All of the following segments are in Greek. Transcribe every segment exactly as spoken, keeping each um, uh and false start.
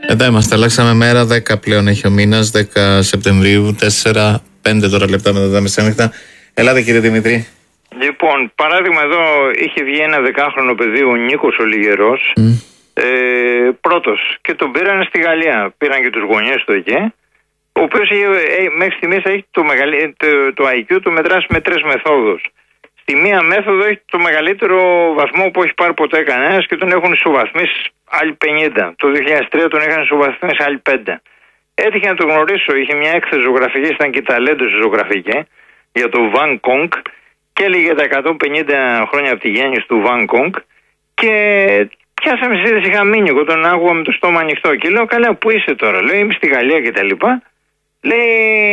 Εδώ είμαστε, αλλάξαμε μέρα, δέκα πλέον έχει ο μήνας, δέκα Σεπτεμβρίου, τέσσερα πέντε τώρα λεπτά μετά τα μεσάνυχτα. Ελάτε κύριε Δημητρή. Λοιπόν, παράδειγμα εδώ είχε βγει ένα δεκάχρονο παιδί, ο Νίκος ο Λιγερός, mm. ε, πρώτος, και τον πήραν στη Γαλλία, πήραν και τους γονείς του εκεί, ο οποίος ε, μέχρι στιγμής έχει το, μεγαλύ, το, το άι κιου του μετράσει με τρεις μεθόδους. Στη μία μέθοδο έχει το μεγαλύτερο βαθμό που έχει πάρει ποτέ κανένας και τον έχουν ισοβαθμίσει άλλοι πενήντα. Το δύο χιλιάδες τρία τον είχαν ισοβαθμίσει άλλοι πέντε. Έτυχε να το γνωρίσω, είχε μια έκθεση ζωγραφική, ήταν και ταλέντο ζωγραφική, για το Βαν Κόγκ και έλεγε τα εκατόν πενήντα χρόνια από τη γέννηση του Βαν Κόγκ και πιάσαμε συζήτηση, είχα μείνει, εγώ τον άκουγα με το στόμα ανοιχτό και λέω καλά πού είσαι τώρα, λέω είμαι στη Γαλλία και τα λοιπά. Λέει,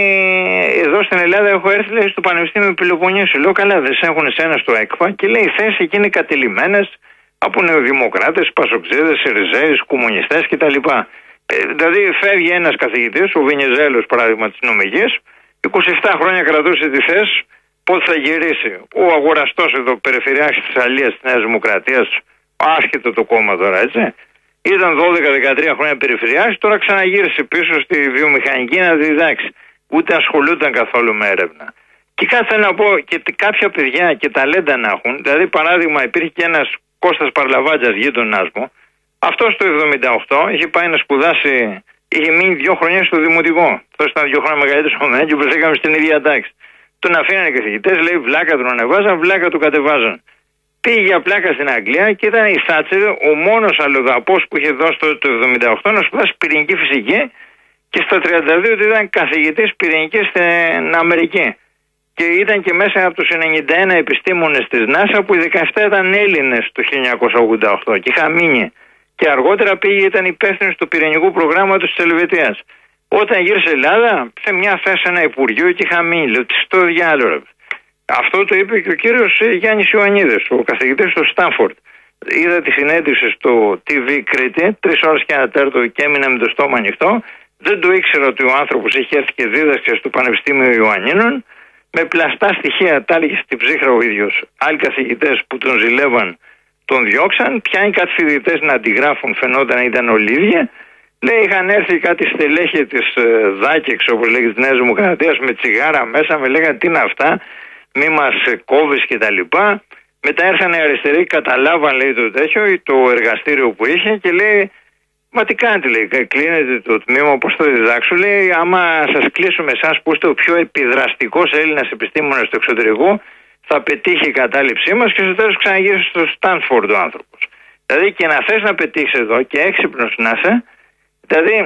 εδώ στην Ελλάδα έχω έρθει, λέει, στο Πανεπιστήμιο Πελοποννήσου. Λέω, καλά, δεν σε έχουν εσένα στο ΕΚΦΑ. Και λέει, οι θέσεις εκεί είναι κατελημμένες από νεοδημοκράτες, πασοξίδες, σιριζέους, κομμουνιστές κτλ. Ε, δηλαδή, φεύγει ένας καθηγητής, ο Βενιζέλος, παράδειγμα της νομικής, είκοσι επτά χρόνια κρατούσε τη θέση, πότε θα γυρίσει. Ο αγοραστός εδώ, περιφερειάρχης της Αλίας, της Νέας Δημοκρατίας, άσχετο το κόμμα τώρα, έτσι. Ήταν δώδεκα δεκατρία χρόνια περιφερειάρχης, τώρα ξαναγύρισε πίσω στη βιομηχανική να διδάξει. Ούτε ασχολούνταν καθόλου με έρευνα. Και κάτι θέλω να πω, και κάποια παιδιά και ταλέντα να έχουν, δηλαδή παράδειγμα υπήρχε και ένας Κώστας Παρλαβάντζας γείτονάς μου, αυτός το εβδομήντα οκτώ είχε πάει να σπουδάσει, είχε μείνει δύο χρονιές στο δημοτικό. Αυτό ήταν δύο χρόνια μεγαλύτερος από μένα και βρεθήκαμε στην ίδια τάξη. Τον αφήνανε οι καθηγητές, λέει βλάκα τον ανεβάζαν, βλάκα του κατεβάζαν. Πήγε για πλάκα στην Αγγλία και ήταν η Θάτσερ ο μόνος αλλοδαπός που είχε δώσει το, το εβδομήντα οκτώ να σπουδάσει πυρηνική φυσική και στα τριάντα δύο ήταν καθηγητής πυρηνικής στην Αμερική. Και ήταν και μέσα από τους ενενήντα ένα επιστήμονες της ΝΑΣΑ που οι δεκαεπτά ήταν Έλληνες το χίλια εννιακόσια ογδόντα οκτώ και είχα μείνει. Και αργότερα πήγε, ήταν υπεύθυνος του πυρηνικού προγράμματος της Ελβετίας. Όταν γύρισε Ελλάδα, σε μια θέση ένα υπουργείο και είχα μείνει. Λέω, τι στο διάλογο. Αυτό το είπε και ο κύριος Γιάννης Ιωαννίδης, ο καθηγητής στο Στάνφορντ. Είδα τη συνέντευξη στο τι βι Κρήτη, τρεις ώρες και ένα τέταρτο και έμεινα με το στόμα ανοιχτό. Δεν το ήξερα ότι ο άνθρωπος είχε έρθει και δίδαξε στο Πανεπιστήμιο Ιωαννίνων. Με πλαστά στοιχεία τα έλεγε στην ψύχρα ο ίδιος. Άλλοι καθηγητές που τον ζηλεύαν τον διώξαν. Πιάνει κάτι φοιτητές να αντιγράφουν, φαινόταν να ήταν ολίδια. Λέει, είχαν έρθει κάτι στελέχη της ε, Δάκεξ, όπως λέγεται, της Νέας Δημοκρατίας, με τσιγάρα μέσα. Με λέγανε τι είναι αυτά. Μη μας κόβεις και τα λοιπά. Μετά έρθανε αριστεροί, καταλάβαν, λέει, το τέτοιο, το εργαστήριο που είχε και λέει, μα τι κάνετε, λέει, κλείνετε το τμήμα, πώς θα διδάξω, λέει, άμα σας κλείσουμε εσάς που είστε ο πιο επιδραστικός Έλληνας επιστήμονας του εξωτερικού, θα πετύχει η κατάληψή μας και στο τέλος ξαναγύρισε στο Στάνφορντ ο άνθρωπος. Δηλαδή και να θες να πετύχεις εδώ και έξυπνος να είσαι, δηλαδή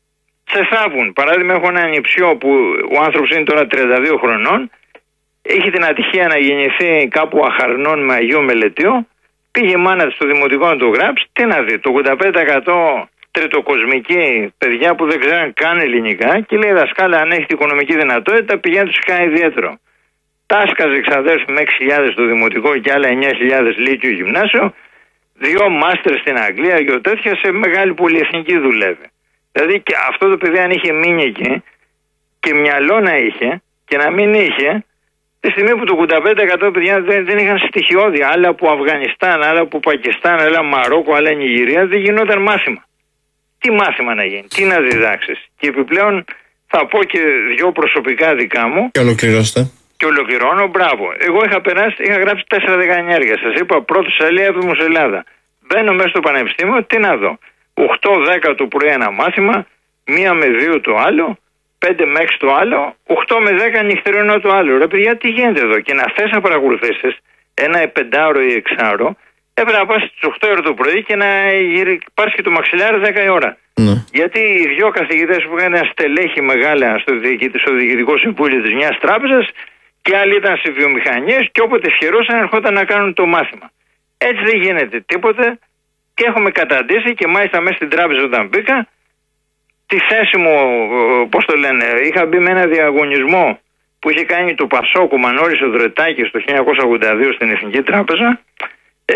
σε θάβουν. Παράδειγμα, έχω ένα ανιψιό που ο άνθρωπος είναι τώρα τριάντα δύο χρονών. Είχε την ατυχία να γεννηθεί κάπου Αχαρνών με Αγίο Μελετίο. Πήγε η μάνα της στο δημοτικό να το γράψει. Τι να δει, το ογδόντα πέντε τοις εκατό τριτοκοσμική παιδιά που δεν ξέραν καν ελληνικά. Και λέει, δασκάλα, αν έχετε οικονομική δυνατότητα, πηγαίνετε σε κανένα ιδιαίτερο. Τάσκαζε ξαδέρφη με έξι χιλιάδες στο δημοτικό και άλλα εννιά χιλιάδες λύκειο γυμνάσιο. Δύο μάστερ στην Αγγλία και τέτοια, σε μεγάλη πολυεθνική δουλεύει. Δηλαδή και αυτό το παιδί, αν είχε μείνει εκεί και μυαλό να είχε και να μην είχε. Τη στιγμή που το ογδόντα πέντε τοις εκατό παιδιά δεν, δεν είχαν στοιχειώδη, άλλα από Αφγανιστάν, άλλα από Πακιστάν, άλλα Μαρόκο, άλλα Νιγηρία, δεν γινόταν μάθημα. Τι μάθημα να γίνει, τι να διδάξεις. Και επιπλέον θα πω και δυο προσωπικά δικά μου. Και ολοκληρώστε. Και ολοκληρώνω, μπράβο. Εγώ είχα περάσει, είχα γράψει τέσσερα δεκαεννιά. Σας είπα πρώτο Σαλία, έβδομος Ελλάδα. Μπαίνω μέσα στο πανεπιστήμιο, τι να δω. οκτώ δέκα το πρωί ένα μάθημα, μία με δύο το άλλο. πέντε με έξι το άλλο, οκτώ με δέκα νυχτερινό το άλλο. Ρε παιδιά, τι γίνεται εδώ. Και να θες να παρακολουθήσεις ένα πεντάωρο ή εξάωρο, έπρεπε να πας στις οκτώ ώρα το πρωί και να πάρεις και το μαξιλάρι δέκα η ώρα. Ναι. Γιατί οι δυο καθηγητές που είχαν ένα στελέχη μεγάλα στο, στο διοικητικό συμβούλιο της μιας τράπεζας και άλλοι ήταν σε βιομηχανίες και όποτε ευχερούσαν ερχόταν να κάνουν το μάθημα. Έτσι δεν γίνεται τίποτε και έχουμε καταντήσει και μάλιστα μέσα στην τράπεζα όταν μπήκα. Τη θέση μου, πώς το λένε, είχα μπει με ένα διαγωνισμό που είχε κάνει το Πασόκ, ο Μανώρης ο Δρετάκης το χίλια εννιακόσια ογδόντα δύο στην Εθνική Τράπεζα, ε,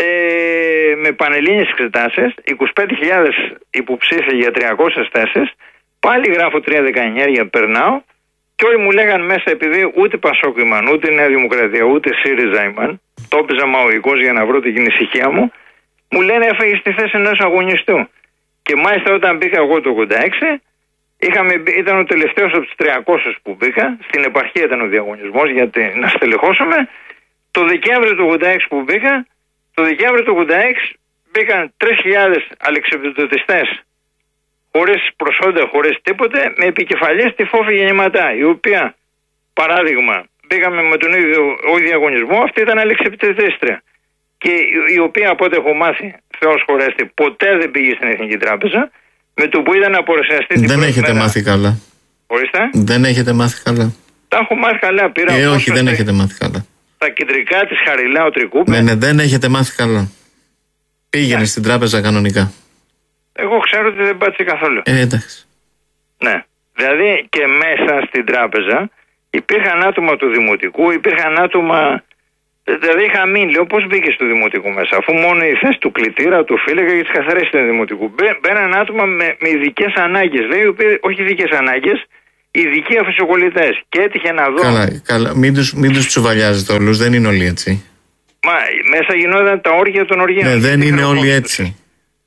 με πανελλήνιες εξετάσεις, είκοσι πέντε χιλιάδες υποψήφοι για τριακόσιες θέσεις, πάλι γράφω τρία δεκαεννιά, περνάω και όλοι μου λέγαν μέσα, επειδή ούτε Πασόκ ήμαν, ούτε Νέα Δημοκρατία, ούτε ΣΥΡΙΖΑ ήμαν, το έπαιζα μαοϊκός για να βρω την ησυχία μου, μου λένε έφαγες τη θέση ενός αγωνιστού. Και μάλιστα όταν μπήκα εγώ το ογδόντα έξι, είχαμε, ήταν ο τελευταίος από τους τριακόσιους που μπήκα. Στην επαρχία ήταν ο διαγωνισμός γιατί να στελεχώσουμε. Το Δεκέμβριο του ογδόντα έξι που μπήκα, το Δεκέμβριο του ογδόντα έξι μπήκαν τρεις χιλιάδες αλεξιπτωτιστές χωρίς προσόντα, χωρίς τίποτε, με επικεφαλής τη Φόφη Γεννηματά, η οποία, παράδειγμα, μπήκαμε με τον ίδιο ο διαγωνισμό, αυτή ήταν αλεξιπτωτίστρια. Και η οποία, από ό,τι έχω μάθει, Θεός χωρέστη, ποτέ δεν πήγε στην Εθνική Τράπεζα, με το που ήταν να απορροσιαστεί την Δεν έχετε μέρα. μάθει καλά. Ορίστε. Δεν έχετε μάθει καλά. Τα έχω μάθει καλά. Πήρα Ε, όχι, δεν στα, έχετε μάθει καλά. τα κεντρικά της Χαριλάου Τρικούπη. Ναι, ναι, δεν έχετε μάθει καλά. Πήγαινε ναι. στην τράπεζα κανονικά. Εγώ ξέρω ότι δεν πάτησε καθόλου. Ε, εντάξει. Ναι. Δηλαδή και μέσα στην τράπεζα υπήρχαν άτομα του Δημοτικού, υπήρχαν άτομα. Δηλαδή είχα μείνει, λέω, πώς μπήκε στο Δημοτικό μέσα, αφού μόνο η θέση του κλητήρα, του φύλαγα και τις καθαρές του Δημοτικού. Μπαίναν άτομα με, με ειδικές ανάγκες, λέει, όχι ειδικές ανάγκες, ειδικοί αφισοκολλητές. Και έτυχε να δω. Καλά, καλά. Μην τους, μην τους τσουβαλιάζετε όλους, δεν είναι όλοι έτσι. Μα μέσα γινόταν τα όργια των οργίων. Ναι, δεν είναι όλοι έτσι.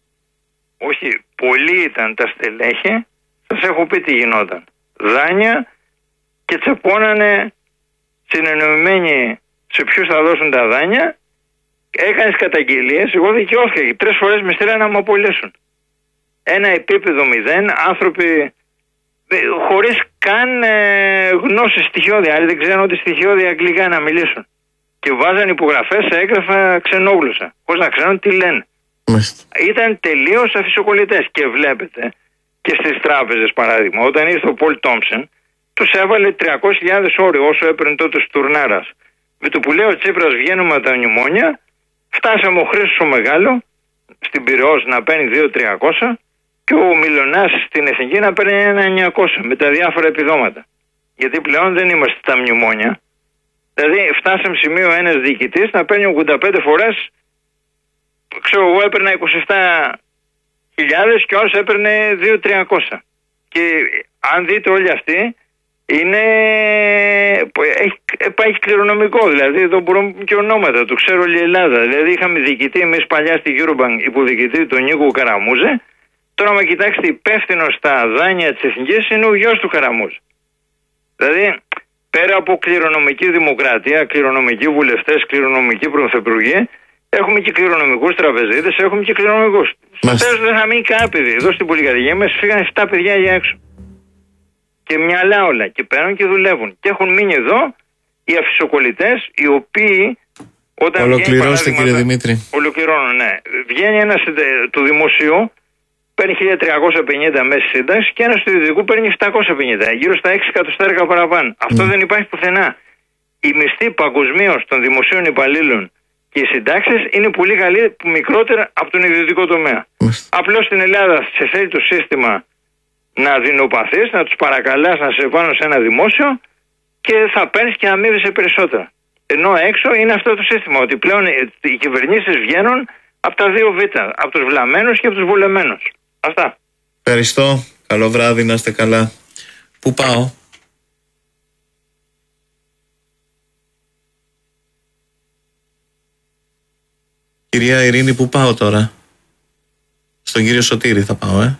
Όχι, πολλοί ήταν τα στελέχη, σας έχω πει τι γινόταν. Δάνεια και τσεπώνανε συνεννοημένοι σε ποιους θα δώσουν τα δάνεια. Έκανες καταγγελίες, εγώ δικαιώθηκα και τρεις φορές με στείλανε να μου απολύσουν. Ένα επίπεδο μηδέν, άνθρωποι χωρίς καν ε, γνώση στοιχειώδη, άλλοι δεν ξέρουν ότι στοιχειώδη αγγλικά να μιλήσουν. Και βάζαν υπογραφές σε έγγραφα ξενόγλωσσα, χωρίς να ξέρουν τι λένε. Μάλιστα. Ήταν τελείως αφισοκολλητές. Και βλέπετε και στις τράπεζες, παράδειγμα, όταν ήρθε ο Πολ Τόμψεν, τους έβαλε τριακόσιες χιλιάδες όριο όσο έπαιρνε τότε ο Τουρνάρας. Με το που λέει ο Τσίπρας βγαίνουμε από τα μνημόνια, φτάσαμε ο Χρήστος ο Μεγάλο στην Πειραιώς να παίρνει δύο χιλιάδες τριακόσια και ο Μιλωνάς στην Εθνική να παίρνει ένα χιλιάδες εννιακόσια με τα διάφορα επιδόματα. Γιατί πλέον δεν είμαστε στα μνημόνια. Δηλαδή φτάσαμε σημείο ένας διοικητής να παίρνει ογδόντα πέντε φορές, ξέρω εγώ έπαιρνα είκοσι επτά χιλιάδες και όσο έπαιρνε δύο χιλιάδες τριακόσια. Και αν δείτε όλοι αυτοί, είναι, έχει, έχει κληρονομικό, δηλαδή εδώ μπορούμε και ονόματα, το ξέρω όλη η Ελλάδα. Δηλαδή είχαμε διοικητή εμείς παλιά στη Eurobank, υποδιοικητή τον Νίκο Καραμούζε. Τώρα μα κοιτάξτε, υπεύθυνο στα δάνεια της Εθνικής είναι ο γιος του Καραμούζε. Δηλαδή πέρα από κληρονομική δημοκρατία, κληρονομικοί βουλευτές, κληρονομικοί πρωθυπουργοί, έχουμε και κληρονομικούς τραπεζίτες, έχουμε και κληρονομικούς. Στο τέλος δεν θα μείνει κάποιο. Εδώ στην πολυκατοικία μας φύγανε επτά παιδιά για έξω. Και μυαλά όλα. Και παίρνουν και δουλεύουν. Και έχουν μείνει εδώ οι αφισοκολλητές, οι οποίοι. Όταν Ολοκληρώστε, κύριε Δημήτρη. Ολοκληρώνω, ναι. Βγαίνει ένας του δημοσίου, παίρνει χίλια τριακόσια πενήντα μέση σύνταξη και ένας του ιδιωτικού παίρνει επτακόσια πενήντα. Γύρω στα έξι εκατοστάρικα παραπάνω. Mm. Αυτό δεν υπάρχει πουθενά. Οι μισθοί παγκοσμίως των δημοσίων υπαλλήλων και οι συντάξεις είναι πολύ καλή, μικρότερα από τον ιδιωτικό τομέα. Mm. Απλώς στην Ελλάδα σε θέλει το σύστημα να δεινοπαθείς, να τους παρακαλάς να σε πάνω σε ένα δημόσιο και θα παίρνεις και αμείβεσαι περισσότερα. Ενώ έξω είναι αυτό το σύστημα, ότι πλέον οι κυβερνήσεις βγαίνουν από τα δύο β, από τους βλαμμένους και από τους βολεμένους. Αυτά. Ευχαριστώ. Καλό βράδυ, να είστε καλά. Πού πάω? Κυρία Ειρήνη, πού πάω τώρα? Στον κύριο Σωτήρη θα πάω, ε.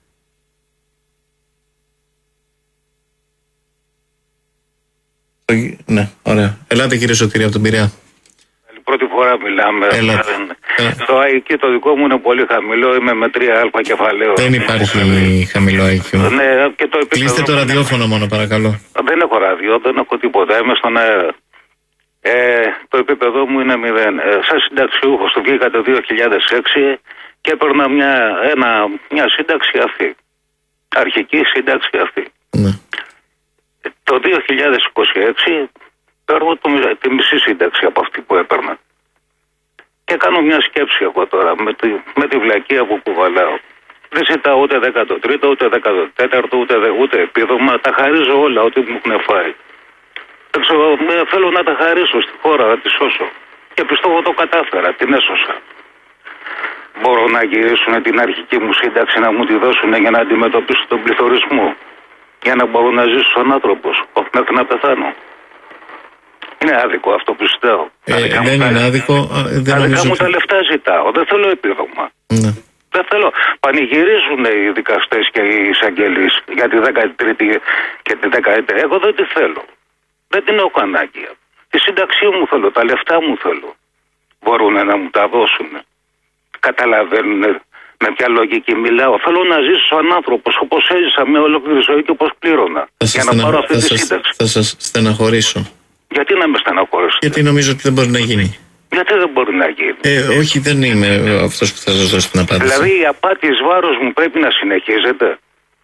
Ναι, ωραία. Ελάτε κύριε Σωτήρη από τον Πειραιά. Πρώτη φορά μιλάμε. Ελάτε. Το άι κιου το δικό μου είναι πολύ χαμηλό, είμαι με τρία α κεφαλαίο. Δεν υπάρχει χαμηλό άι κιου. Ναι, και το Κλείστε το ραδιόφωνο μόνο παρακαλώ. Δεν έχω ράδιο, δεν έχω τίποτα, είμαι στον αέρα. Ε, το επίπεδο μου είναι μηδέν. Ε, σαν συνταξιούχος το βγήκα το δύο χιλιάδες έξι και έπαιρνα μια, ένα, μια σύνταξη αυτή. Αρχική σύνταξη αυτή. Ναι. Το δύο χιλιάδες είκοσι έξι παίρνω το, τη μισή σύνταξη από αυτή που έπαιρνα. Και κάνω μια σκέψη εγώ τώρα με τη, με τη βλακεία που κουβαλάω. Δεν ζητάω ούτε δέκατο τρίτο, ούτε δέκατο τέταρτο, ούτε, ούτε επίδομα. Τα χαρίζω όλα ό,τι μου έχουν φάει. Ξέρω, θέλω να τα χαρίσω στη χώρα, να τη σώσω. Και πιστεύω το κατάφερα, την έσωσα. Μπορώ να γυρίσουν την αρχική μου σύνταξη να μου τη δώσουν για να αντιμετωπίσω τον πληθωρισμό. Για να μπορώ να ζήσω σαν άνθρωπος, όχι μέχρι να πεθάνω. Είναι άδικο αυτό που ζητάω. Ε, δεν είναι άδικο. Δεν τα δικά μου ότι... τα λεφτά ζητάω. Δεν θέλω επίδομα. Ναι. Δεν θέλω. Πανηγυρίζουν οι δικαστές και οι εισαγγελείς για τη δέκατη τρίτη και τη δέκατη. Εγώ δεν τη θέλω. Δεν την έχω ανάγκη. Τη σύνταξή μου θέλω, τα λεφτά μου θέλω. Μπορούν να μου τα δώσουν. Καταλαβαίνουν με ποια λογική μιλάω. Θέλω να ζήσω σαν άνθρωπος, όπως έζησα μια ολόκληρη ζωή και όπως πλήρωνα. Θα για να στενα... πάρω αυτή θα τη σας... σύνταξη. Θα σας στεναχωρήσω. Γιατί να με στεναχωρήσετε? Γιατί νομίζω ότι δεν μπορεί να γίνει. Γιατί δεν μπορεί να γίνει? Ε, όχι, δεν είμαι αυτός που θα σας δώσει την απάντηση. Δηλαδή η απάτη εις βάρος μου πρέπει να συνεχίζεται.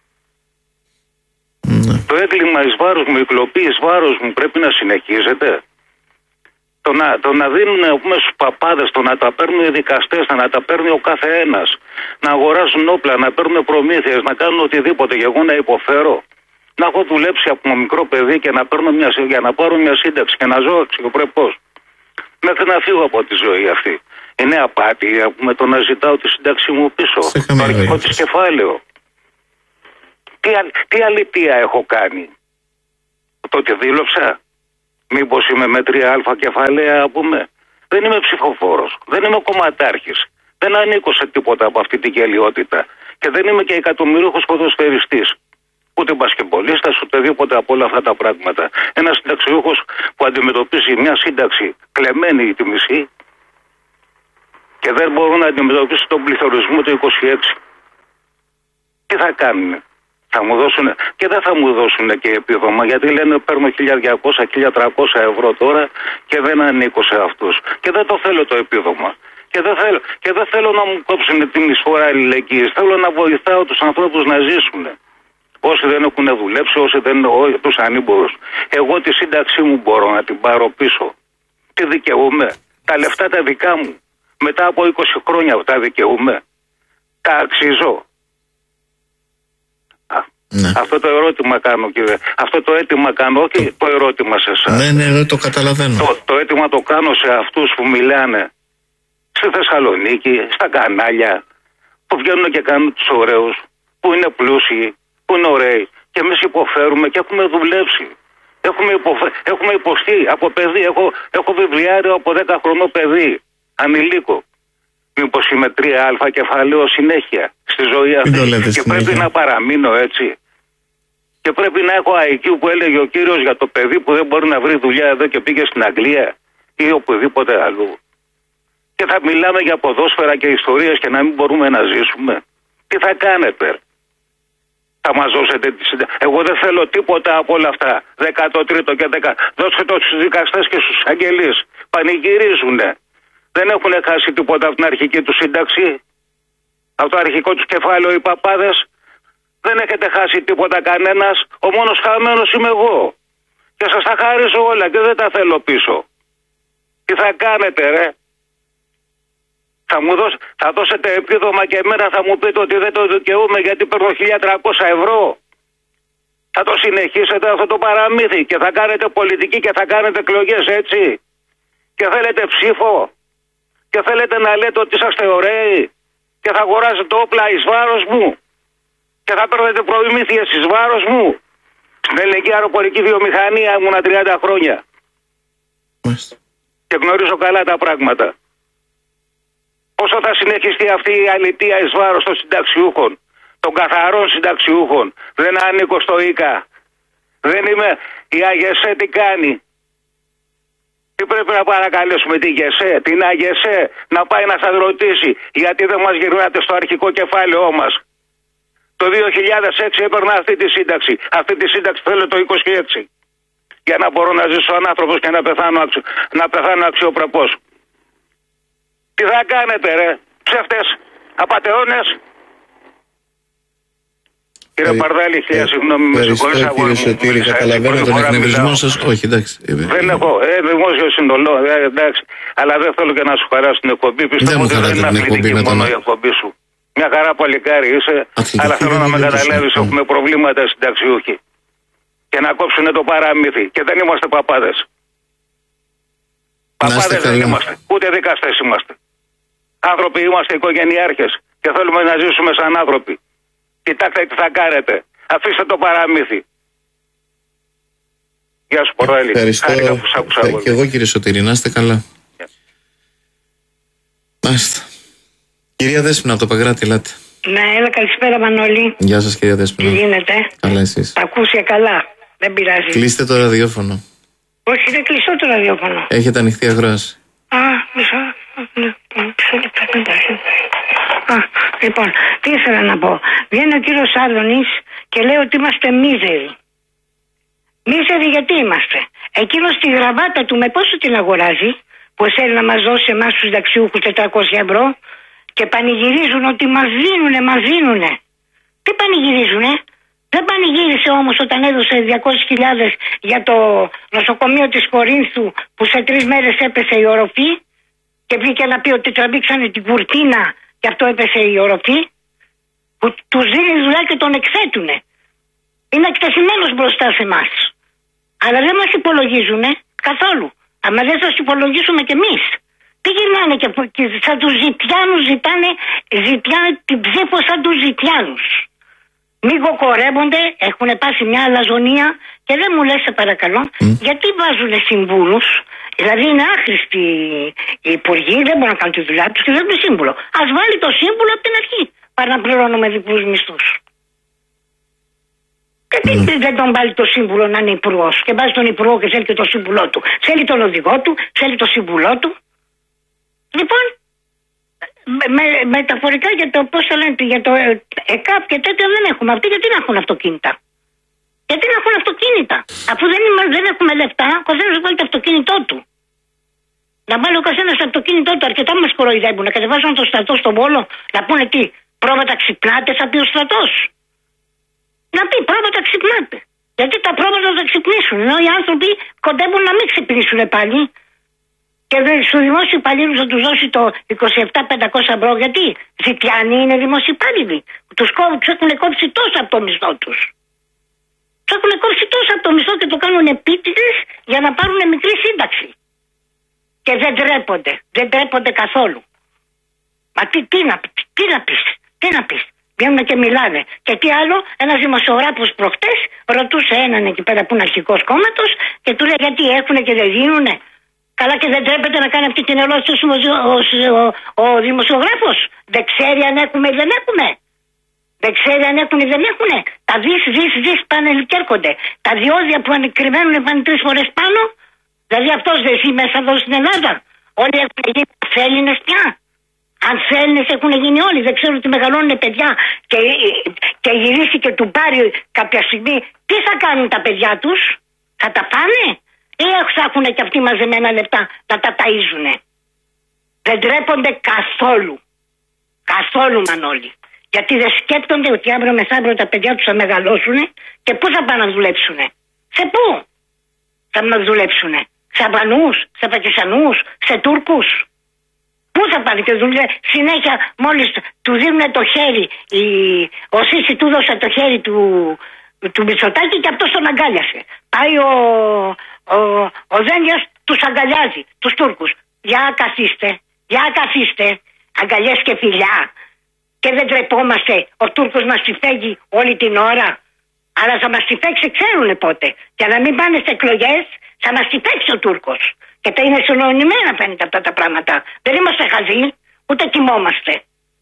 Ναι. Το έγκλημα εις βάρος μου, η κλοπή εις βάρος μου πρέπει να συνεχίζεται. Το να, το να δίνουν πούμε, στους παπάδες, το να τα παίρνουν οι δικαστές, το να τα παίρνει ο κάθε ένας, να αγοράζουν όπλα, να παίρνουν προμήθειες, να κάνουν οτιδήποτε για εγώ να υποφέρω. Να έχω δουλέψει από μικρό παιδί και να παίρνω μια, για να πάρω μια σύνταξη και να ζω αξιοπρεπώς. Μέχρι να φύγω από τη ζωή αυτή. Είναι απάτη με το να ζητάω τη σύνταξή μου πίσω. Το αρχικό της κεφάλαιο. Τι, τι αλήθεια έχω κάνει? Το ότι δήλωψα? Μήπως είμαι με τρία αλφα κεφαλαία, πούμε? Δεν είμαι ψηφοφόρος. Δεν είμαι κομματάρχης. Δεν ανήκω σε τίποτα από αυτή την γελιότητα. Και δεν είμαι και εκατομμυρίουχος ποδοσφαιριστής. Ούτε μπασκεμπολίστας, ούτε τίποτα από όλα αυτά τα πράγματα. Ένας συνταξιούχος που αντιμετωπίζει μια σύνταξη κλεμμένη τη μισή και δεν μπορούν να αντιμετωπίσουν τον πληθωρισμό του είκοσι έξι. Τι θα κάνουν? Θα μου δώσουν, και δεν θα μου δώσουν και επίδομα, γιατί λένε παίρνω χίλια διακόσια με χίλια τριακόσια ευρώ τώρα και δεν ανήκω σε αυτούς. Και δεν το θέλω το επίδομα. Και δεν θέλω, και δεν θέλω να μου κόψουν την εισφορά αλληλεγγύης. Θέλω να βοηθάω τους ανθρώπους να ζήσουν. Όσοι δεν έχουν δουλέψει, όσοι δεν είναι τους ανήμπορους. Εγώ τη σύνταξή μου μπορώ να την πάρω πίσω. Τι δικαιούμαι? Τα λεφτά τα δικά μου. Μετά από είκοσι χρόνια τα δικαιούμαι? Τα αξίζω? Ναι. Αυτό το ερώτημα κάνω, κύριε. Αυτό το αίτημα κάνω, όχι το, το ερώτημα σε εσάς. Ναι, ναι, ναι, το καταλαβαίνω. Το, το αίτημα το κάνω σε αυτούς που μιλάνε στη Θεσσαλονίκη, στα κανάλια, που βγαίνουν και κάνουν τους ωραίους, που είναι πλούσιοι, που είναι ωραίοι. Και εμείς υποφέρουμε και έχουμε δουλέψει. Έχουμε, υποφε... έχουμε υποστεί από παιδί. Έχω, έχω βιβλιάριο από δέκα χρονών παιδί, ανηλίκο. Μήπως είμαι τρία αλφα κεφαλαίο συνέχεια στη ζωή αυτή και συνέχεια. Πρέπει να παραμείνω έτσι? Και πρέπει να έχω άι κιου που έλεγε ο κύριος για το παιδί που δεν μπορεί να βρει δουλειά εδώ και πήγε στην Αγγλία ή οπουδήποτε αλλού. Και θα μιλάμε για ποδόσφαιρα και ιστορίες και να μην μπορούμε να ζήσουμε. Τι θα κάνετε? Θα μας δώσετε τη συνταγή? Εγώ δεν θέλω τίποτα από όλα αυτά. δεκατρίτο και δέκα. Δώστε το στους δικαστές και στους αγγελείς. Πανηγυρίζουνε. Δεν έχουν χάσει τίποτα από την αρχική του σύνταξη. Από το αρχικό του κεφάλαιο οι παπάδες. Δεν έχετε χάσει τίποτα κανένας. Ο μόνος χαμένος είμαι εγώ. Και σας τα χαρίζω όλα και δεν τα θέλω πίσω. Τι θα κάνετε ρε? Θα μου δώσ... θα δώσετε επίδομα και εμένα θα μου πείτε ότι δεν το δικαιούμαι γιατί παίρνω χίλια τριακόσια ευρώ. Θα το συνεχίσετε αυτό το παραμύθι και θα κάνετε πολιτική και θα κάνετε εκλογές έτσι. Και θέλετε ψήφο. Και θέλετε να λέτε ότι είσαστε ωραίοι. Και θα αγοράζετε όπλα εις βάρος μου. Και θα παίρνετε προμήθειες εις βάρος μου. Στην ελληνική αεροπορική βιομηχανία ήμουνα τριάντα χρόνια. Μάλιστα. Και γνωρίζω καλά τα πράγματα. Όσο θα συνεχιστεί αυτή η αλητεία εις βάρος των συνταξιούχων, των καθαρών συνταξιούχων, δεν ανήκω στο ΙΚΑ. Δεν είμαι. Η ΑΓΕΣΕ τι κάνει? Τι πρέπει να παρακαλέσουμε την ΓΕΣΕ, την ΑΓΕΣΕ να πάει να σας ρωτήσει γιατί δεν μας γυρνάτε στο αρχικό κεφάλαιό μας? Το δύο χιλιάδες έξι έπαιρνα αυτή τη σύνταξη. Αυτή τη σύνταξη θέλω το είκοσι έξι. Για να μπορώ να ζήσω σαν άνθρωπος και να πεθάνω, αξιο... να πεθάνω αξιοπρεπώς. Τι θα κάνετε ρε? Ψεύτες, απατεώνες. Κύριε Παρδάλη, χίλια συγγνώμη, με συγχωρείτε. Κύριε Σωτήρη, καταλαβαίνω τον εκνευρισμό σας. Όχι, εντάξει. Δεν έχω, ε, δημόσιο συνολό, ε, εντάξει. Αλλά δεν θέλω και να σου χαράσω την εκπομπή. Πιστεύω ότι δεν είναι αθλητική μόνο η εκπομπή σου. Μια χαρά παλικάρι είσαι, αλλά θέλω να με καταλάβεις, έχουμε προβλήματα συνταξιούχοι. Και να κόψουν το παραμύθι. Και δεν είμαστε παπάδες. Παπάδες δεν είμαστε, ούτε δικαστές είμαστε. Άνθρωποι είμαστε, οικογενειάρχες. Και θέλουμε να ζήσουμε σαν άνθρωποι. Κοιτάξτε τι θα κάνετε. Αφήστε το παραμύθι. Γεια σου Πορδάλη. Ευχαριστώ. Και εγώ κύριε Σωτήρη, να είστε καλά. Yeah. Μάλιστα. Κυρία Δέσποινα, από το Παγκράτη, ελάτε. Ναι, έλα, καλησπέρα Μανώλη. Γεια σας, κυρία Δέσποινα. Τι γίνεται? Καλά, εσείς? Τα ακούσε καλά. Δεν πειράζει. Κλείστε το ραδιόφωνο. Όχι, δεν κλειστό το ραδιόφωνο. Έχετε ανοιχτή ακρόαση. Α, μισό. Α, λοιπόν, τι ήθελα να πω. Βγαίνει ο κύριος Άδωνης και λέει ότι είμαστε μίζεροι. Μίζεροι γιατί είμαστε? Εκείνος τη γραβάτα του με πόσο την αγοράζει, που θέλει να μας δώσει εμάς τους δαξιούχους τετρακόσια ευρώ, και πανηγυρίζουν ότι μας δίνουνε, μας δίνουνε. Τι πανηγυρίζουνε? Δεν πανηγύρισε όμως όταν έδωσε διακόσιες χιλιάδες για το νοσοκομείο της Κορίνθου, που σε τρεις μέρες έπεσε η οροφή, και βγήκε να πει ότι τραβήξανε την κουρτίνα και αυτό έπεσε η οροφή, που τους δίνει δουλειά και τον εκθέτουνε. Είναι εκτεθειμένος μπροστά σε εμάς. Αλλά δεν μας υπολογίζουνε καθόλου. Αλλά δεν σας υπολογίσουμε κι εμείς. Τι γυρνάνε και, και σαν τους ζητιάνους ζητάνε, ζητιάνε την ψήφο σαν τους ζητιάνους. Μην κοκορεύονται, έχουν πάσει μια αλαζονία και δεν μου λες, σε παρακαλώ, mm. γιατί βάζουν συμβούλους? Δηλαδή είναι άχρηστοι οι υπουργοί, δεν μπορούν να κάνουν τη δουλειά τους και δεν είναι σύμβουλο. Ας βάλει το σύμβουλο από την αρχή, παρά να πληρώνουμε διπλούς μισθούς. Γιατί mm. δεν τον βάλει το σύμβουλο να είναι υπουργός και βάζει τον υπουργό και θέλει και το σύμβουλό του? Θέλει τον οδηγό του, θέλει το σύμβουλό του. Λοιπόν, με, μεταφορικά για το, πώς θα λένε, για το ΕΚΑΠ και τέτοια δεν έχουμε. Αυτοί γιατί να έχουν αυτοκίνητα? Γιατί να έχουν αυτοκίνητα? Αφού δεν, είμα, δεν έχουμε λεφτά, ο καθένας βάλει το αυτοκίνητό του. Να βάλει ο καθένας το αυτοκίνητό του, αρκετά μας κοροϊδεύουν. Να κατεβάζουν το στρατό στον Βόλο, να πούνε τι, πρόβατα ξυπνάτε, θα πει ο στρατός. Να πει πρόβατα ξυπνάτε. Γιατί τα πρόβατα θα ξυπνήσουν, ενώ οι άνθρωποι κοντεύουν να μην ξυπνήσουν πάλι. Και στου δημόσιου υπαλλήλου θα του δώσει το είκοσι επτά χιλιάδες πεντακόσια ευρώ. Γιατί? Ζητιάνοι είναι δημόσιοι υπάλληλοι. Του έχουν κόψει τόσο από το μισθό του. Του έχουν κόψει τόσο από το μισθό και το κάνουν επίτηδες για να πάρουν μικρή σύνταξη. Και δεν τρέπονται. Δεν τρέπονται καθόλου. Μα τι, τι να, τι να πεις, τι να πεις. Βγαίνουν και μιλάνε. Και τι άλλο, ένας δημοσιογράφος προχτές ρωτούσε έναν εκεί πέρα που είναι αρχικός κόμματος και του λέει γιατί έχουν και δεν δίνουνε. Καλά, και δεν τρέπεται να κάνει αυτή την ερώτηση ο, ο, ο, ο δημοσιογράφος? Δεν ξέρει αν έχουμε ή δεν έχουμε? Δεν ξέρει αν έχουν ή δεν έχουν? Τα δις, δις, δις πάνε και έρχονται. Τα διόδια που ανεκκριμένουν πάνε τρεις φορές πάνω. Δηλαδή αυτός δεν ζει μέσα εδώ στην Ελλάδα? Όλοι έχουν γίνει Έλληνες πια. Αν Έλληνες έχουν γίνει όλοι. Δεν ξέρουν ότι μεγαλώνουν παιδιά και, και γυρίσει και του πάρει κάποια στιγμή. Τι θα κάνουν τα παιδιά τους? Θα τα πάνε? Ή έχουν και αυτοί μαζεμένα λεπτά να τα ταΐζουνε? Δεν τρέπονται καθόλου. Καθόλου, Μανώλη. Γιατί δεν σκέπτονται ότι αύριο μεθαύριο τα παιδιά τους θα μεγαλώσουν και πού θα πάνε να δουλέψουνε? Σε πού θα να δουλέψουνε? Σε Αλβανούς, σε Πακιστανούς, σε Τούρκους? Πού θα πάνε και δουλεύουν? Συνέχεια μόλις του δίνουν το χέρι, η... ο Σίση του δώσε το χέρι του, του Μητσοτάκη και αυτός τον αγκάλιασε. Πάει ο, ο, ο Δένδιας, τους αγκαλιάζει, τους Τούρκους. Για καθίστε, για καθίστε, αγκαλιές και φιλιά. Και δεν τρεπόμαστε, ο Τούρκος μας τη φέγει όλη την ώρα. Αλλά θα μας τη φέξει, ξέρουνε πότε. Και να μην πάνε σε εκλογές, θα μας τη φέξει ο Τούρκος. Και τα είναι συνονιμένα φαίνεται αυτά τα πράγματα. Δεν είμαστε χαζοί, ούτε κοιμόμαστε.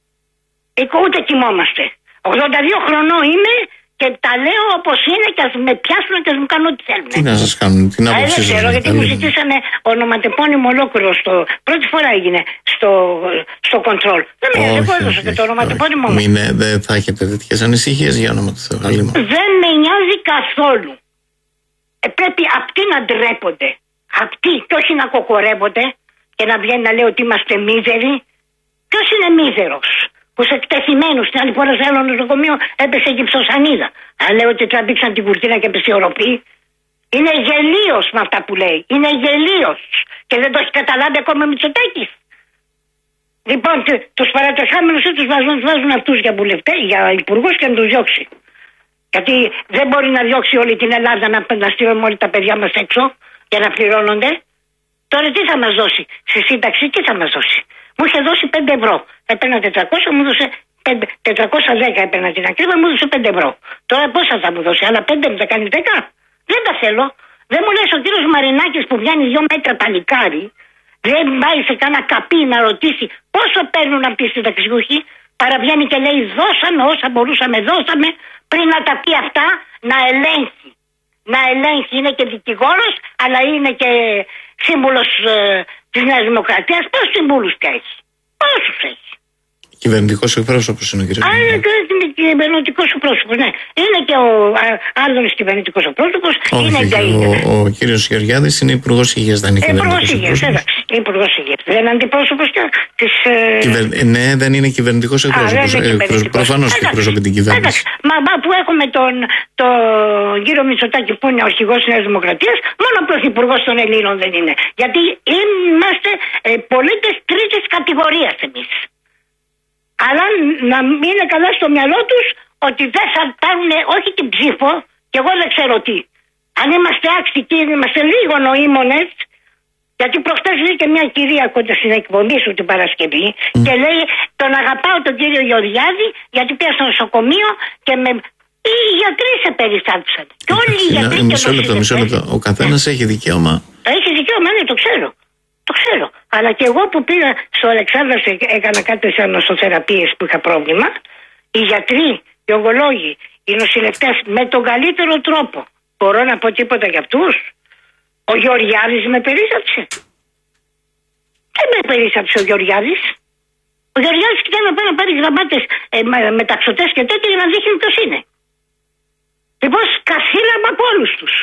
Ούτε κοιμόμαστε. ογδόντα δύο χρονών είμαι και τα λέω όπως είναι και ας με πιάσουν και ας μου κάνουν ό,τι θέλουν. Τι να σας κάνουν, την άποψή σας? Δεν ξέρω, γιατί μου ζητήσανε ονοματεπώνυμο ολόκληρο. Στο... Πρώτη φορά έγινε στο, στο control. Δεν με έδωσε και το ονοματεπώνυμο μου. Δεν θα έχετε τέτοιες ανησυχίες για όνομα του Θεού. Δεν με νοιάζει καθόλου. Ε, πρέπει αυτοί να ντρέπονται. Αυτοί, και όχι να κοκορεύονται και να βγαίνει να λέει ότι είμαστε μίζεροι. Ποιος είναι μίζερος? Που σε εκτεθειμένους, την άλλη φορά σε άλλο νοσοκομείο έπεσε γυψοσανίδα. Αν λέω ότι τραβήξαν την κουρτίνα και έπεσε η οροφή. Είναι γελίος με αυτά που λέει. Είναι γελίος. Και δεν το έχει καταλάβει ακόμα ο Μητσοτάκης. Λοιπόν, τους παρατεχάμενους τους βάζουν, τους βάζουν αυτούς για βουλευτές, για υπουργούς και να τους διώξει. Γιατί δεν μπορεί να διώξει όλη την Ελλάδα να, να στείλουμε όλοι τα παιδιά μας έξω για να πληρώνονται. Τώρα τι θα μας δώσει? Στη σύνταξη τι θα μας δώσει? Μου είχε δώσει πέντε ευρώ. Έπαιρνα τετρακόσια, μου έδωσε τετρακόσια δέκα, έπαιρνα την ακρίβεια, μου έδωσε πέντε ευρώ. Τώρα πόσα θα μου δώσει? Άλλα πέντε μου θα κάνει δέκα? Δεν τα θέλω. Δεν μου λες ο κύριος Μαρινάκης που βγαίνει δύο μέτρα παλικάρι Δεν πάει σε κανένα καπί να ρωτήσει πόσο παίρνουν αυτοί οι συνταξιούχοι. Παραβγαίνει και λέει δώσαμε όσα μπορούσαμε, δώσαμε, πριν να τα πει αυτά να ελέγχει. Να ελέγχει, είναι και δικηγόρος, αλλά είναι και σύμβουλος ε, της Νέας Δημοκρατίας. Πόσους σύμβουλους και έχει, πόσους έχει. Κυβερνητικός εκπρόσωπος είναι ο κύριος. Α, είναι κυβερνητικός εκπρόσωπος, ναι. Είναι και ο άλλος κυβερνητικός εκπρόσωπος. Όχι, είναι και ο, ο, ο κύριος Γεωργιάδης είναι υπουργός υγείας, δεν είναι υπουργός κυβερνητικός υγείας, εντάξει. Υπουργός υγείας. Δεν είναι αντιπρόσωπος και της... Κυβερ... Ναι, δεν είναι κυβερνητικός εκπρόσωπος. Ε, προφανώς και εκπροσωπεί την κυβέρνηση. Μα, μα που έχουμε τον, τον κύριο Μητσοτάκη που είναι ο αρχηγός της Νέας Δημοκρατίας, μόνο πρωθυπουργός των Ελλήνων δεν είναι. Γιατί είμαστε ε, πολίτες τρίτης κατηγορίας εμείς. Αλλά να είναι καλά στο μυαλό τους ότι δεν θα πάρουν όχι την ψήφο, και εγώ δεν ξέρω τι. Αν είμαστε άξικοι, είμαστε λίγο νοήμονες, γιατί προχτές βγήκε μια κυρία κοντά στην εκπομπή σου την Παρασκευή mm. και λέει τον αγαπάω τον κύριο Γεωργιάδη γιατί πήγα στο νοσοκομείο και με... οι γιατροί σε περιστάτησαν. Και όλοι οι γιατροί και μισό λεπτό, μισό λεπτό. Ο καθένας έχει δικαίωμα. Έχει δικαίωμα, ναι, το ξέρω. Το ξέρω. Αλλά και εγώ που πήγα στο Αλεξάνδρας έκανα κάποιες νοσοθεραπείες που είχα πρόβλημα, οι γιατροί, οι ογκολόγοι, οι νοσηλευτές με τον καλύτερο τρόπο. Μπορώ να πω τίποτα για αυτούς? Ο Γεωργιάδης με περίσσεψε. Δεν με περίσσεψε ο Γεωργιάδης. Ο Γεωργιάδης κοιτάει να πάει να πάρει γραμμάτες ε, μεταξωτές και τέτοια για να δείχνει ποιος είναι. Λοιπόν, σκασίλαμε από όλους τους.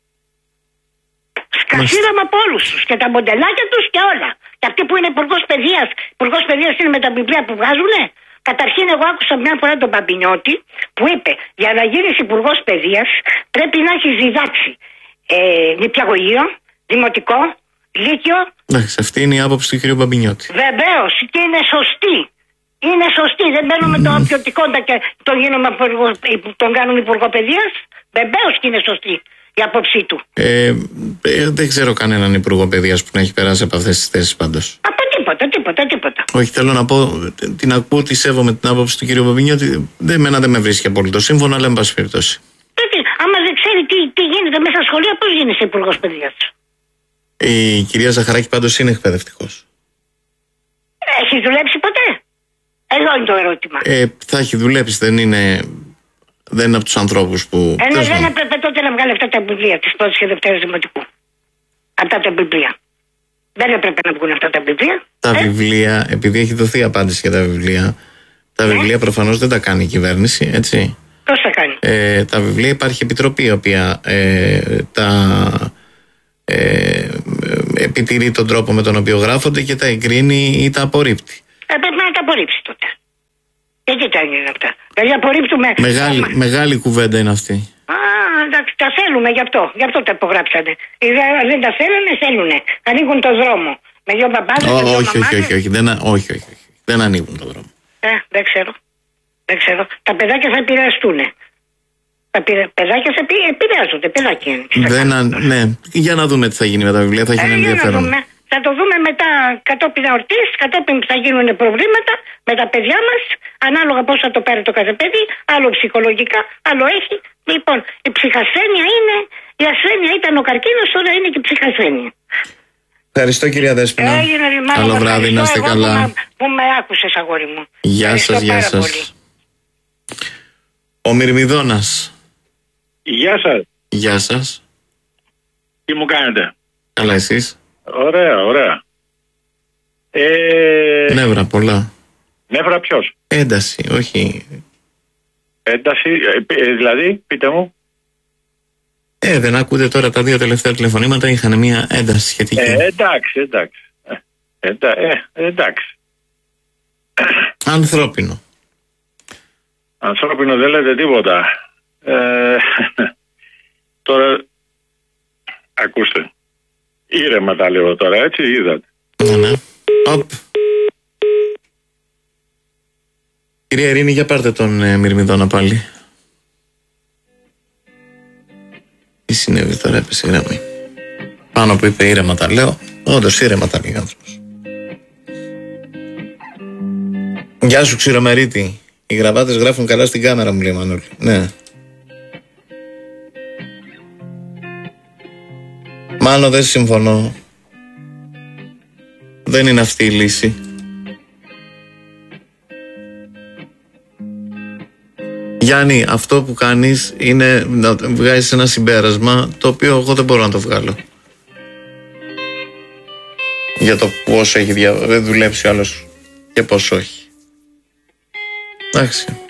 Σκασίλαμε από όλους τους. Και τα μοντελάκια τους και όλα. Και αυτοί που είναι υπουργός παιδείας, υπουργός παιδείας είναι με τα βιβλία που βγάζουνε. Καταρχήν, εγώ άκουσα μια φορά τον Παμπινιώτη που είπε για να γίνεις υπουργός παιδείας πρέπει να έχεις διδάξει ε, νηπιαγωγείο, δημοτικό, λύκειο. Εντάξει, αυτή είναι η άποψη του κ. Παμπινιώτη. Βεβαίως, και είναι σωστή. Είναι σωστή. Δεν μπαίνουμε mm. το απιωτικόντα και τον, γίνουμε, τον κάνουμε υπουργό παιδείας. Βεβαίως και είναι σωστή η άποψή του. Ε, ε, δεν ξέρω κανέναν υπουργό παιδείας που να έχει περάσει από αυτές τις θέσεις πάντως. Από τίποτα, τίποτα, τίποτα. Όχι, θέλω να πω, την ακούω, τη σέβομαι την άποψη του κ. Παμπινιώτη. Δεν, εμένα δεν με βρίσκει απόλυτο σύμφωνο, αλλά εν πάση περιπτώσει. Τότε, άμα δεν ξέρει τι, τι γίνεται μέσα στα σχολεία, πώς γίνεσαι υπουργός παιδείας? Η κυρία Ζαχαράκη πάντως είναι εκπαιδευτικός. Έχει δουλέψει ποτέ? Εδώ είναι το ερώτημα. Ε, θα έχει δουλέψει, δεν είναι, δεν είναι από τους ανθρώπους που... Ε, ναι, δεν έπρεπε τότε να βγάλει αυτά τα βιβλία της πρώτης και δευτέρας δημοτικού. Αυτά τα βιβλία. Δεν έπρεπε να βγουν αυτά τα βιβλία. Τα ε? βιβλία, επειδή έχει δοθεί απάντηση για τα βιβλία, τα ε? βιβλία προφανώς δεν τα κάνει η κυβέρνηση, έτσι. Πώς θα κάνει? Ε, τα βιβλία υπάρχει επιτροπή η οποία ε, τα... Ε, επιτηρεί τον τρόπο με τον οποίο γράφονται και τα εγκρίνει ή τα απορρίπτει. Ε, πρέπει να τα απορρίψει τότε. Γιατί τα έγινε αυτά? Δηλαδή απορρίπτουμε. Μεγάλη, άμα... μεγάλη κουβέντα είναι αυτή. Α, εντάξει, τα θέλουμε γι' αυτό. Γι' αυτό τα υπογράψανε. Δεν τα θέλανε, θέλουνε. Ανοίγουν το δρόμο. Με δυο μπαμπάδες. Όχι, όχι, όχι, όχι, όχι, δεν, όχι, όχι, όχι. Δεν ανοίγουν το δρόμο. Ε, δεν ξέρω. Δεν ξέρω. Τα παιδάκια θα επηρεαστούν. Τα παιδάκια θα επηρεάζονται. Παιδάκια είναι. Δεν, ναι, για να δούμε τι θα γίνει με τα βιβλία. Θα έχει ε, ενδιαφέρον. Θα το δούμε μετά κατόπιν εορτής, κατόπιν θα γίνουν προβλήματα με τα παιδιά μας, ανάλογα πώς θα το πάρει το κάθε παιδί, άλλο ψυχολογικά, άλλο έχει. Λοιπόν, η ψυχασθένεια είναι, η ασθένεια ήταν ο καρκίνος, τώρα είναι και η ψυχασθένεια. Ευχαριστώ κυρία Δέσποινα. Έγινε, καλό βράδυ, να είστε καλά. Που, που με άκουσες, αγόρι μου. Γεια σας, γεια σας. Ο Μυρμηδόνας. Γεια σας. Γεια σας. Τι μου κάνετε? Καλά, εσείς? Ωραία, ωραία. Ε... Νεύρα πολλά. Νεύρα ποιος? Ένταση, όχι. Ένταση, ε, δηλαδή, πείτε μου. Ε, δεν ακούτε τώρα τα δύο τελευταία τηλεφωνήματα, είχαν μια ένταση σχετική. Ε, εντάξει, εντάξει. Ε, ε, εντάξει. Ανθρώπινο. Ανθρώπινο δεν λέτε τίποτα. Ε, τώρα, ακούστε. Ήρεμα τα λέω τώρα, έτσι, είδατε. Ναι, ναι. Οπ. Κυρία Ειρήνη, για πάρτε τον ε, Μυρμηδόνα πάλι. Τι συνέβη τώρα, έπεσε η γραμμή. Πάνω που είπε ήρεμα τα λέω, όντως ήρεμα τα λέει ο άνθρωπος. Γεια σου Ξηρομερίτη. Οι γραβάτες γράφουν καλά στην κάμερα, μου λέει Μανώλη. Ναι. Μάλλον δεν συμφωνώ. Δεν είναι αυτή η λύση. Γιάννη, αυτό που κάνεις είναι να βγάζεις ένα συμπέρασμα το οποίο εγώ δεν μπορώ να το βγάλω. Για το πόσο έχει δια... δουλέψει ο άλλος και πόσο όχι. Εντάξει.